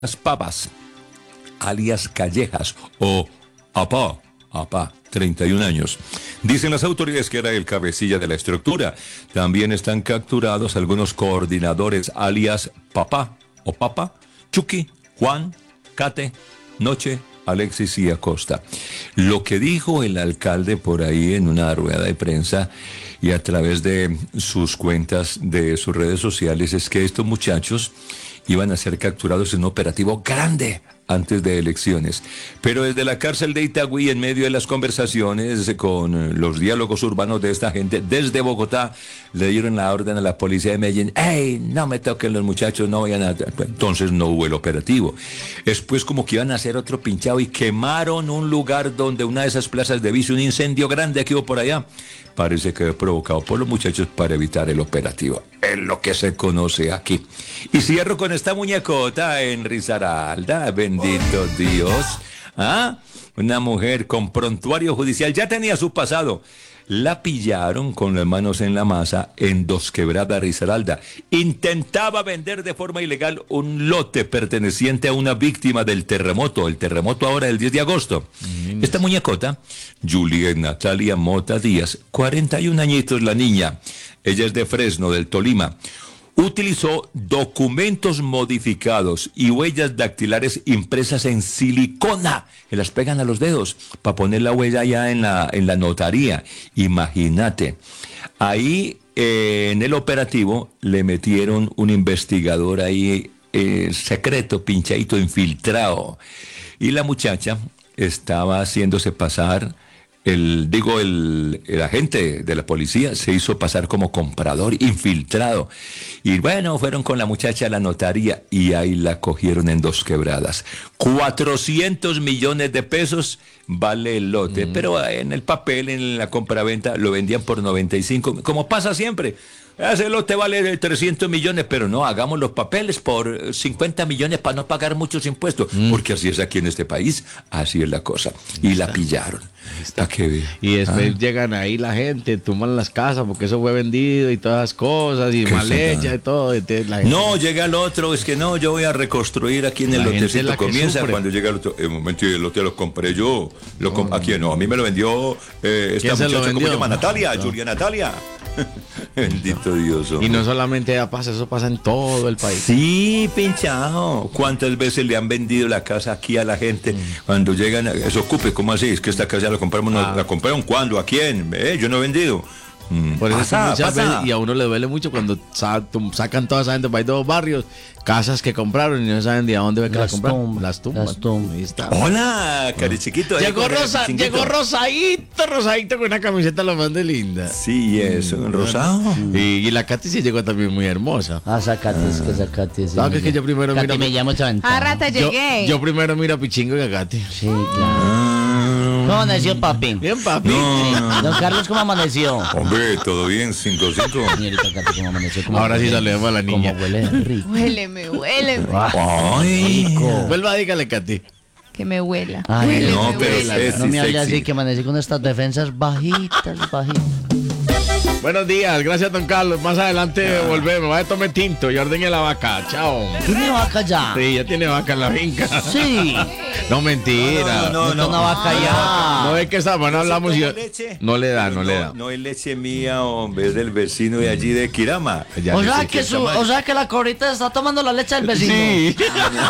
Las Papas, alias Callejas, o Apá, 31 años. Dicen las autoridades que era el cabecilla de la estructura. También están capturados algunos coordinadores, alias Papá o Papa, Chucky, Juan, Cate, Noche, Alexis y Acosta. Lo que dijo el alcalde por ahí en una rueda de prensa y a través de sus cuentas de sus redes sociales es que estos muchachos iban a ser capturados en un operativo grande antes de elecciones. Pero desde la cárcel de Itagüí, en medio de las conversaciones con los diálogos urbanos de esta gente, desde Bogotá, le dieron la orden a la policía de Medellín: ¡Ey, no me toquen los muchachos, no vayan a...! Entonces no hubo el operativo. Después como que iban a hacer otro pinchado y quemaron un lugar donde una de esas plazas de vicio, un incendio grande que hubo por allá. Parece que fue provocado por los muchachos para evitar el operativo. Es lo que se conoce aquí. Y cierro con esta muñecota en Risaralda. Bendito Dios. ¿Ah? Una mujer con prontuario judicial. Ya tenía su pasado. La pillaron con las manos en la masa en Dos Quebradas, Risaralda. Intentaba vender de forma ilegal un lote perteneciente a una víctima del terremoto. El terremoto ahora el 10 de agosto. Esta muñecota, Juliet Natalia Mota Díaz, 41 añitos la niña. Ella es de Fresno, del Tolima. Utilizó documentos modificados y huellas dactilares impresas en silicona, que las pegan a los dedos para poner la huella ya en la notaría. Imagínate. Ahí en el operativo le metieron un investigador ahí secreto, pinchadito, infiltrado. Y la muchacha estaba haciéndose pasar... El agente de la policía se hizo pasar como comprador infiltrado. Y bueno, fueron con la muchacha a la notaría y ahí la cogieron en Dos Quebradas. 400 millones de pesos vale el lote. Pero en el papel, en la compraventa, lo vendían por 95, como pasa siempre. Ese lote vale 300 millones, pero no, hagamos los papeles por 50 millones para no pagar muchos impuestos, porque así es aquí en este país, así es la cosa. Y la pillaron. Y después llegan ahí la gente, toman las casas porque eso fue vendido y todas las cosas, y mal hecha y todo. No, llega el otro, es que no, yo voy a reconstruir aquí en el lotecito. Comienza cuando llega el otro. Un momento, el lote lo compré yo. ¿A quién? No, a mí me lo vendió esta muchacha, ¿cómo se llama? Natalia, no. Julia Natalia. Bendito Dios. Y no solamente ya pasa, eso pasa en todo el país. Sí, pinchado. ¿Cuántas veces le han vendido la casa aquí a la gente? Cuando llegan, eso ocupe, ¿cómo así? Es que esta casa la compramos, ¿la compraron cuándo? ¿A quién? Yo no he vendido. Por eso muchas veces, y a uno le duele mucho cuando sacan toda esa gente para dos barrios, casas que compraron y no saben de a dónde que la compraron. Las tumbas. Ahí está. Hola, cari chiquito. Llegó rosadito con una camiseta lo más de linda. Sí, eso, rosado. Y la Katy sí llegó también muy hermosa. Esa Katy. ¿Sabes que yo primero Katy me llamo Chanta. A rata llegué. Yo primero miro a Pichingo y a Katy. Sí, claro. ¿Cómo amaneció, papi? Bien, papi. No. Don Carlos, ¿cómo amaneció? Hombre, todo bien, 5-5. Señorita Katy, ¿cómo amaneció? Ahora sí saludemos a la niña. ¿Cómo huele? Rico. Huéleme. Ay, rico. Vuelva, dígale, Katy. Que me huela. Ay, no, pero no me hable así, que amanecí con estas defensas bajitas. Buenos días, gracias, don Carlos. Más adelante volvemos. Vaya, tome tinto y ordene la vaca. Chao. ¿Tiene vaca ya? Sí, ya tiene vaca en la finca. Sí. No, mentira. No, una vaca ya. No es que esta bueno hablamos y no le da. No es leche mía, hombre, es del vecino de allí de Quirama. O sea que la cobrita está tomando la leche del vecino. Sí.